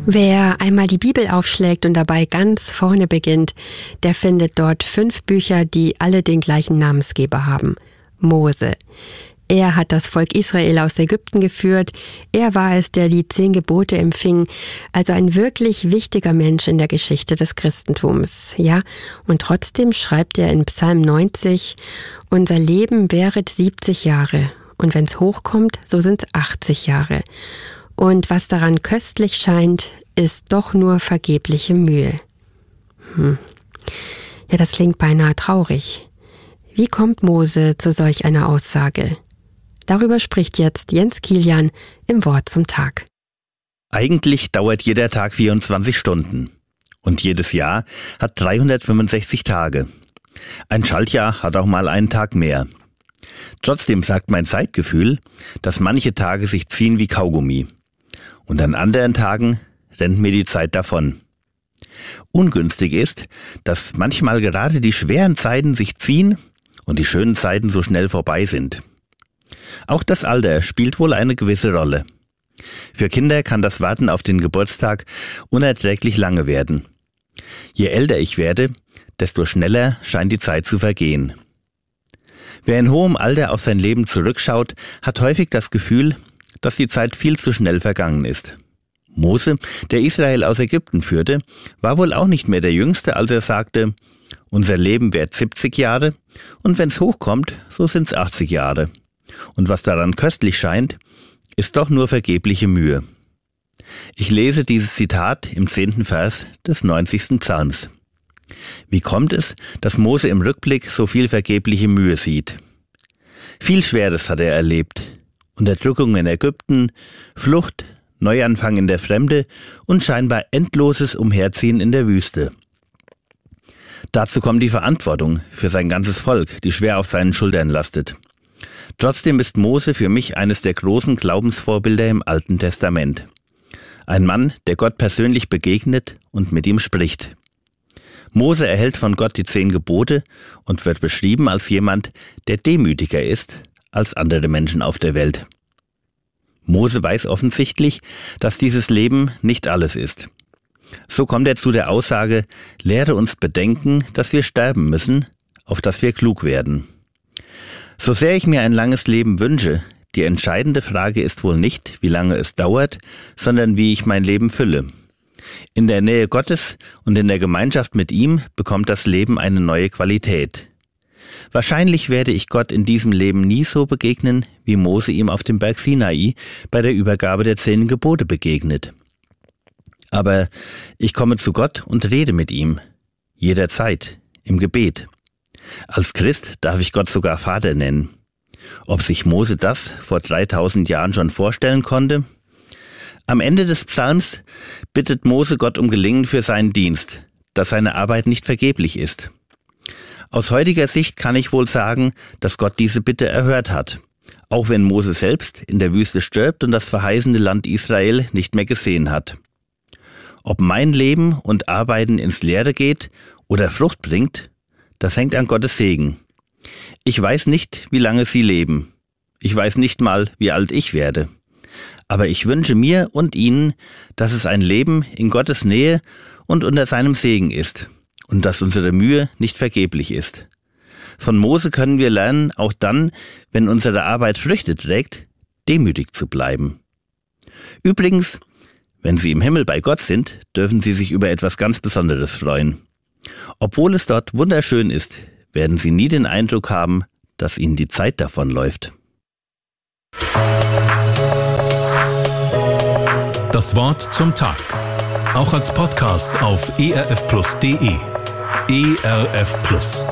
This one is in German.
Wer einmal die Bibel aufschlägt und dabei ganz vorne beginnt, der findet dort 5 Bücher, die alle den gleichen Namensgeber haben: Mose. Er hat das Volk Israel aus Ägypten geführt. Er war es, der die 10 Gebote empfing. Also ein wirklich wichtiger Mensch in der Geschichte des Christentums. Ja, und trotzdem schreibt er in Psalm 90, unser Leben währet 70 Jahre. Und wenn's hochkommt, so sind's 80 Jahre. Und was daran köstlich scheint, ist doch nur vergebliche Mühe. Ja, das klingt beinahe traurig. Wie kommt Mose zu solch einer Aussage? Darüber spricht jetzt Jens Kilian im Wort zum Tag. Eigentlich dauert jeder Tag 24 Stunden. Und jedes Jahr hat 365 Tage. Ein Schaltjahr hat auch mal einen Tag mehr. Trotzdem sagt mein Zeitgefühl, dass manche Tage sich ziehen wie Kaugummi. Und an anderen Tagen rennt mir die Zeit davon. Ungünstig ist, dass manchmal gerade die schweren Zeiten sich ziehen und die schönen Zeiten so schnell vorbei sind. Auch das Alter spielt wohl eine gewisse Rolle. Für Kinder kann das Warten auf den Geburtstag unerträglich lange werden. Je älter ich werde, desto schneller scheint die Zeit zu vergehen. Wer in hohem Alter auf sein Leben zurückschaut, hat häufig das Gefühl, dass die Zeit viel zu schnell vergangen ist. Mose, der Israel aus Ägypten führte, war wohl auch nicht mehr der Jüngste, als er sagte, unser Leben währt 70 Jahre und wenn's hochkommt, so sind's 80 Jahre. Und was daran köstlich scheint, ist doch nur vergebliche Mühe. Ich lese dieses Zitat im 10. Vers des 90. Psalms. Wie kommt es, dass Mose im Rückblick so viel vergebliche Mühe sieht? Viel Schweres hat er erlebt. Unterdrückung in Ägypten, Flucht, Neuanfang in der Fremde und scheinbar endloses Umherziehen in der Wüste. Dazu kommt die Verantwortung für sein ganzes Volk, die schwer auf seinen Schultern lastet. Trotzdem ist Mose für mich eines der großen Glaubensvorbilder im Alten Testament. Ein Mann, der Gott persönlich begegnet und mit ihm spricht. Mose erhält von Gott die 10 Gebote und wird beschrieben als jemand, der demütiger ist als andere Menschen auf der Welt. Mose weiß offensichtlich, dass dieses Leben nicht alles ist. So kommt er zu der Aussage, lehre uns bedenken, dass wir sterben müssen, auf dass wir klug werden. So sehr ich mir ein langes Leben wünsche, die entscheidende Frage ist wohl nicht, wie lange es dauert, sondern wie ich mein Leben fülle. In der Nähe Gottes und in der Gemeinschaft mit ihm bekommt das Leben eine neue Qualität. Wahrscheinlich werde ich Gott in diesem Leben nie so begegnen, wie Mose ihm auf dem Berg Sinai bei der Übergabe der 10 Gebote begegnet. Aber ich komme zu Gott und rede mit ihm, jederzeit, im Gebet. Als Christ darf ich Gott sogar Vater nennen. Ob sich Mose das vor 3000 Jahren schon vorstellen konnte? Am Ende des Psalms bittet Mose Gott um Gelingen für seinen Dienst, dass seine Arbeit nicht vergeblich ist. Aus heutiger Sicht kann ich wohl sagen, dass Gott diese Bitte erhört hat, auch wenn Mose selbst in der Wüste stirbt und das verheißene Land Israel nicht mehr gesehen hat. Ob mein Leben und Arbeiten ins Leere geht oder Frucht bringt, das hängt an Gottes Segen. Ich weiß nicht, wie lange Sie leben. Ich weiß nicht mal, wie alt ich werde. Aber ich wünsche mir und Ihnen, dass es ein Leben in Gottes Nähe und unter seinem Segen ist und dass unsere Mühe nicht vergeblich ist. Von Mose können wir lernen, auch dann, wenn unsere Arbeit Früchte trägt, demütig zu bleiben. Übrigens, wenn Sie im Himmel bei Gott sind, dürfen Sie sich über etwas ganz Besonderes freuen. Obwohl es dort wunderschön ist, werden Sie nie den Eindruck haben, dass Ihnen die Zeit davonläuft. Das Wort zum Tag. Auch als Podcast auf erfplus.de. ERF Plus.